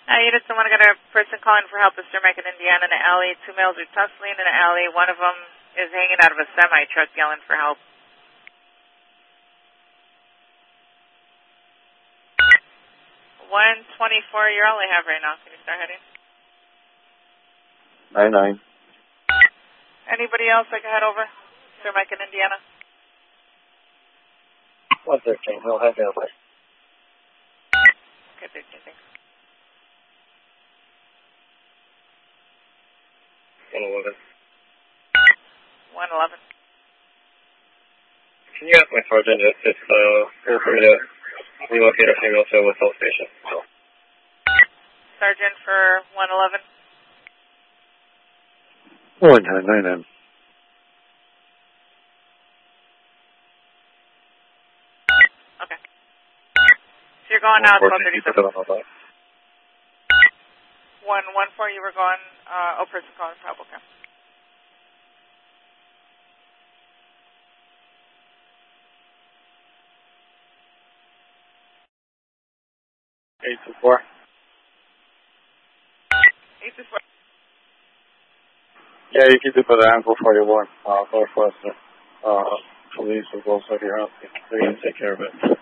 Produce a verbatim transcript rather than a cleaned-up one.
Uh, unit someone got a person calling for help in Macon, Indiana in an alley. Two males are tussling in an alley. One of them is hanging out of a semi-truck yelling for help. one twenty-four, you're all I have right now. Can you start heading? nine nine. Anybody else I can head over? Sir Mike in Indiana? one thirteen, we'll head that way. Okay, thirteen, thanks. one eleven. one eleven. Can you ask my sergeant if it's uh, fair for me to relocate a female to a Whistle Station? So. Sergeant for one eleven. one nine nine nine. Okay. So you're going now at twelve thirty-seven. one one four, you were going, uh, oh, person calling for help, okay. eight two four. eight two four. Yeah, you can do for the Angle forty-one. Uh, Northwest, uh, police will go so you're out. They're going to take care of it.